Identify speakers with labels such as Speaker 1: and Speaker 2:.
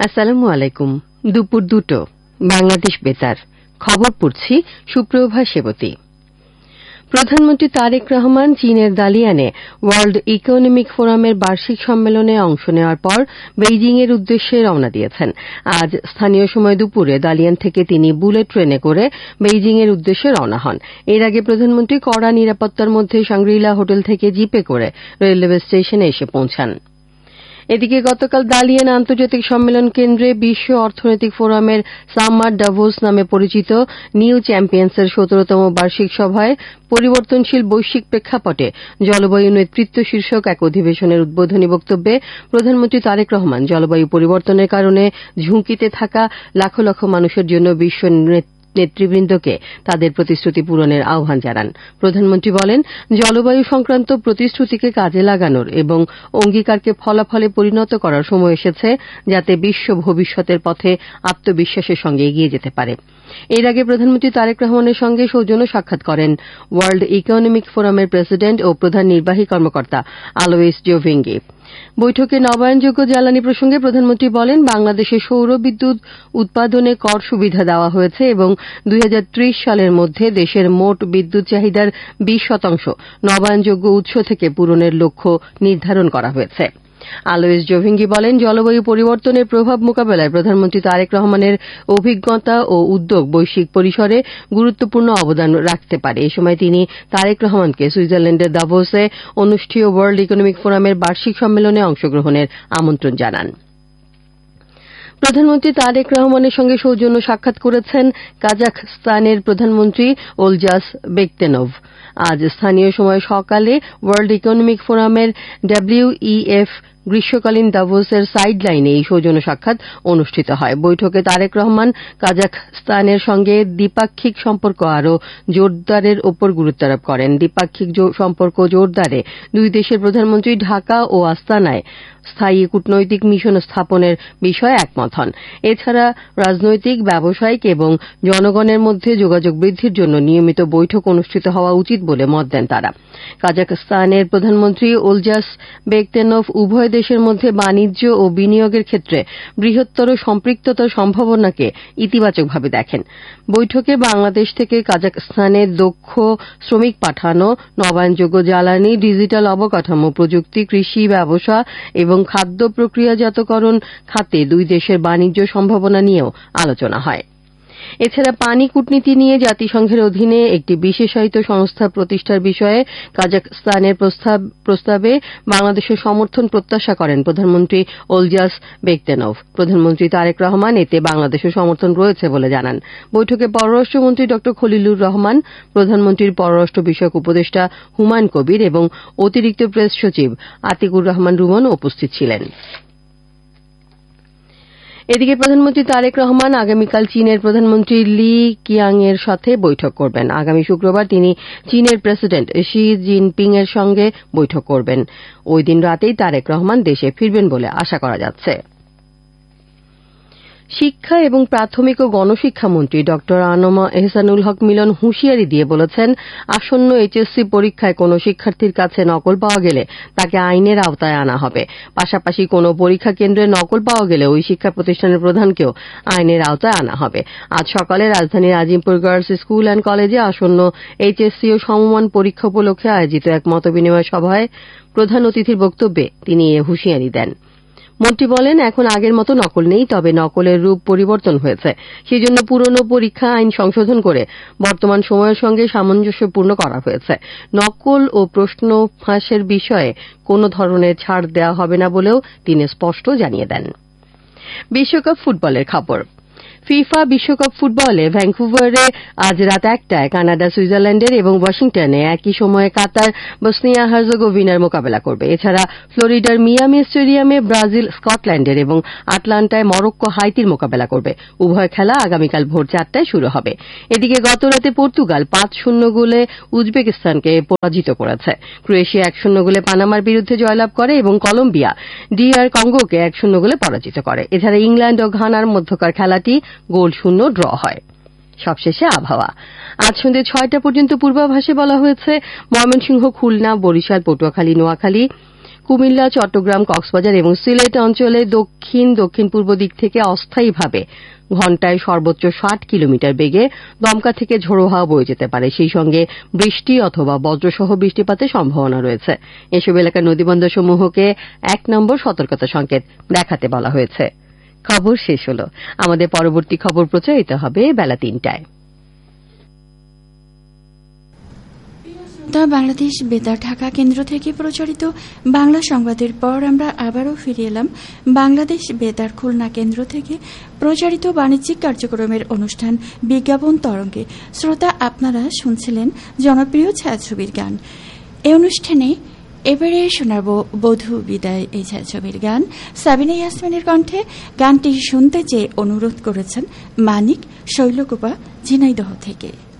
Speaker 1: আসসালামু আলাইকুম। দুপুর 2টো বাংলাদেশ বেতার খবর পড়ছি সুপ্রভা সেবতী। প্রধানমন্ত্রী তারেক রহমান চীনের দালিয়ানে ওয়ার্ল্ড ইকোনমিক ফোরামের বার্ষিক সম্মেলনে অংশ নেওয়ার পর বেইজিংয়ের উদ্দেশ্যে রওনা দিয়েছেন। আজ স্থানীয় সময় দুপুরে দালিয়ান থেকে তিনি বুলেট ট্রেনে করে বেইজিংয়ের উদ্দেশ্যে রওনা হন। এর আগে প্রধানমন্ত্রী কড়া নিরাপত্তার মধ্যে সাংগ্রিলা হোটেল থেকে জিপে করে রেলওয়ে স্টেশনে এসে পৌঁছান। এদিকে গতকাল দালিয়ান আন্তর্জাতিক সম্মেলন কেন্দ্রে বিশ্ব অর্থনৈতিক ফোরামের সামার ডাভোস নামে পরিচিত নিউ চ্যাম্পিয়ন্সের 17তম বার্ষিক সভায় পরিবর্তনশীল বৈশ্বিক প্রেক্ষাপটে জলবায়ু নেতৃত্ব শীর্ষক এক অধিবেশনের উদ্বোধনী বক্তব্যে প্রধানমন্ত্রী তারেক রহমান জলবায়ু পরিবর্তনের কারণে ঝুঁকিতে থাকা লাখ লাখ মানুষের জন্য বিশ্ব নেতৃবৃন্দকে তাদের প্রতিশ্রুতি পূরণের আহ্বান জানান। প্রধানমন্ত্রী বলেন, জলবায়ু সংক্রান্ত প্রতিশ্রুতিকে কাজে লাগানোর এবং অঙ্গীকারকে ফলাফলে পরিণত করার সময় এসেছে, যাতে বিশ্ব ভবিষ্যতের পথে আত্মবিশ্বাসের সঙ্গে এগিয়ে যেতে পারে। এর আগে প্রধানমন্ত্রী তারেক রহমানের সঙ্গে সৌজন্য সাক্ষাৎ করেন ওয়ার্ল্ড ইকোনমিক ফোরামের প্রেসিডেন্ট ও প্রধান নির্বাহী কর্মকর্তা আলোয়েস জোভিঙ্গি। বৈঠকে নবায়নযোগ্য জ্বালানি প্রসঙ্গে প্রধানমন্ত্রী বলেন, বাংলাদেশে সৌর বিদ্যুৎ উৎপাদনে কর সুবিধা দেওয়া হয়েছে এবং 2030 সালের মধ্যে দেশের মোট বিদ্যুৎ চাহিদার 20% নবায়নযোগ্য উৎস থেকে পূরণের লক্ষ্য নির্ধারণ করা হয়েছে। আলোয়েস জোভিঙ্গি বলেন, জলবায়ু পরিবর্তনের প্রভাব মোকাবেলায় প্রধানমন্ত্রী তারেক রহমানের অভিজ্ঞতা ও উদ্যোগ বৈশ্বিক পরিসরে গুরুত্বপূর্ণ অবদান রাখতে পারে। এ সময় তিনি তারেক রহমানকে সুইজারল্যান্ডের দাভোসে অনুষ্ঠেয় ওয়ার্ল্ড ইকোনমিক ফোরামের বার্ষিক সম্মেলনে অংশগ্রহণের আমন্ত্রণ জানান। প্রধানমন্ত্রী তারেক রহমানের সঙ্গে সৌজন্য সাক্ষাৎ করেছেন কাজাখস্তানের প্রধানমন্ত্রী ওলজাস বেকতেনভ। আজ স্থানীয় সময় সকালে ওয়ার্ল্ড ইকোনমিক ফোরামের WEF গ্রীষ্মকালীন দাভোসের সাইড লাইনে এই সৌজন্য সাক্ষাৎ অনুষ্ঠিত হয়। বৈঠকে তারেক রহমান কাজাখস্তানের সঙ্গে দ্বিপাক্ষিক সম্পর্ক আরও জোরদারের ওপর গুরুত্বারোপ করেন। দ্বিপাক্ষিক সম্পর্ক জোরদারে দুই দেশের প্রধানমন্ত্রী ঢাকা ও আস্তানায় স্থায়ী কূটনৈতিক মিশন স্থাপনের বিষয়ে একমত হন। এছাড়া রাজনৈতিক, ব্যবসায়িক এবং জনগণের মধ্যে যোগাযোগ বৃদ্ধির জন্য নিয়মিত বৈঠক অনুষ্ঠিত হওয়া উচিত বলে মত দেন তারা। কাজাখস্তানের প্রধানমন্ত্রী ওলজাস বেকতেনভ উভয় দেশের মধ্যে বাণিজ্য ও বিনিয়োগের ক্ষেত্রে বৃহত্তর সম্পৃক্ততার সম্ভাবনাকে ইতিবাচকভাবে দেখেন। বৈঠকে বাংলাদেশ থেকে কাজাখস্তানে দক্ষ শ্রমিক পাঠানো, নবায়নযোগ্য জ্বালানি, ডিজিটাল অবকাঠামো, প্রযুক্তি, কৃষি, ব্যবসা এবং খাদ্য প্রক্রিয়াজাতকরণ খাতে দুই দেশের বাণিজ্য সম্ভাবনা নিয়েও আলোচনা হয়। এছাড়া পানি কূটনীতি নিয়ে জাতিসংঘের অধীনে একটি বিশেষায়িত সংস্থা প্রতিষ্ঠার বিষয়ে কাজাখস্তানের প্রস্তাবে বাংলাদেশের সমর্থন প্রত্যাশা করেন প্রধানমন্ত্রী ওলজাস বেকতেনভ। প্রধানমন্ত্রী তারেক রহমান এতে বাংলাদেশের সমর্থন রয়েছে বলে জানান। বৈঠকে পররাষ্ট্রমন্ত্রী ড খলিলুর রহমান, প্রধানমন্ত্রীর পররাষ্ট্র বিষয়ক উপদেষ্টা হুমায়ুন কবির এবং অতিরিক্ত প্রেস সচিব আতিকুর রহমান রুমন উপস্থিত ছিলেন। এদিকে প্রধানমন্ত্রী তারেক রহমান আগামীকাল চীনের প্রধানমন্ত্রী লি কিয়াংয়ের সাথে বৈঠক করবেন। আগামী শুক্রবার তিনি চীনের প্রেসিডেন্ট শি জিনপিং এর সঙ্গে বৈঠক করবেন। ওই দিন রাতেই তারেক রহমান দেশে ফিরবেন বলে আশা করা যাচ্ছে। শিক্ষা এবং প্রাথমিক ও গণশিক্ষা মন্ত্রী ড আনমা এহসানুল হক মিলন হুঁশিয়ারি দিয়ে বলেছেন, আসন্ন HSC পরীক্ষায় কোনো শিক্ষার্থীর কাছে নকল পাওয়া গেলে তাকে আইনের আওতায় আনা হবে। পাশাপাশি কোনো পরীক্ষা কেন্দ্রে নকল পাওয়া গেলে ওই শিক্ষা প্রতিষ্ঠানের প্রধানকেও আইনের আওতায় আনা হবে। আজ সকালে রাজধানীর আজিমপুর গার্লস স্কুল অ্যান্ড কলেজে আসন্ন HSC ও সমমান পরীক্ষা উপলক্ষে আয়োজিত এক মতবিনিময় সভায় প্রধান অতিথির বক্তব্যে তিনি এ হুঁশিয়ারি দেন। মন্ত্রী বলেন, এখন আগের মতো নকল নেই, তবে নকলের রূপ পরিবর্তন হয়েছে। সেজন্য পুরনো পরীক্ষা আইন সংশোধন করে বর্তমান সময়ের সঙ্গে সামঞ্জস্যপূর্ণ করা হয়েছে। নকল ও প্রশ্ন ফাঁসের বিষয়ে কোনো ধরনের ছাড় দেওয়া হবে না বলেও তিনি স্পষ্ট জানিয়ে দেন। বিশ্বকাপ ফুটবলের খবর। ফিফা বিশ্বকাপ ফুটবলে ভ্যাঙ্কুভারে আজ রাত 1টায় কানাডা সুইজারল্যান্ডের এবং ওয়াশিংটনে একই সময়ে কাতার বসনিয়া হার্জেগোভিনার মোকাবেলা করবে। এছাড়া ফ্লোরিডার মিয়ামি স্টেডিয়ামে ব্রাজিল স্কটল্যান্ডের এবং আটলান্টায় মরক্কো হাইতির মোকাবেলা করবে। উভয় খেলা আগামীকাল ভোর 4টায় শুরু হবে। এদিকে গতরাতে পর্তুগাল 5-0 গোলে উজবেকিস্তানকে পরাজিত করেছে। ক্রোয়েশিয়া 1-0 গোলে পানামার বিরুদ্ধে জয়লাভ করে এবং কলম্বিয়া DR কঙ্গোকে 1-0 গোলে পরাজিত করে। এছাড়া ইংল্যান্ড ও ঘানার মধ্যকার খেলাটি গোল শূন্য ড্র হয়। সবশেষে আবহাওয়া। আজ সন্ধ্যে 6টা পর্যন্ত পূর্বাভাসে বলা হয়েছে, ময়মনসিংহ, খুলনা, বরিশাল, পটুয়াখালী, নোয়াখালী, কুমিল্লা, চট্টগ্রাম, কক্সবাজার এবং সিলেট অঞ্চলে দক্ষিণ দক্ষিণ পূর্ব দিক থেকে অস্থায়ীভাবে ঘণ্টায় সর্বোচ্চ ৬০ কিলোমিটার বেগে দমকা থেকে ঝোড়ো হাওয়া বয়ে যেতে পারে। সেই সঙ্গে বৃষ্টি অথবা বজ্রসহ বৃষ্টিপাতের সম্ভাবনা রয়েছে। এসব এলাকার নদীবন্দরসমূহকে ১ নম্বর সতর্কতা সংকেত দেখাতে বলা হয়েছে। খবর শেষ হল। আমাদের পরবর্তী খবর প্রচারিত হবে বেলা ৩টায়।
Speaker 2: বাংলাদেশ বেতার ঢাকা কেন্দ্র থেকে প্রচারিত বাংলা সংবাদের পর আমরা আবারও ফিরে এলাম বাংলাদেশ বেতার খুলনা কেন্দ্র থেকে প্রচারিত বাণিজ্যিক কার্যক্রমের অনুষ্ঠান বিজ্ঞাপন তরঙ্গে। শ্রোতা, আপনারা শুনছিলেন জনপ্রিয় ছায়াছবির গান। এই অনুষ্ঠানে এবারে শোনাব বধূ বিদায় এই ছায়াছবির গান। সাবিনা ইয়াসমিনের কণ্ঠে গানটি শুনতে চেয়ে অনুরোধ করেছেন মানিক শৈলকুপা ঝিনাইদহ থেকে।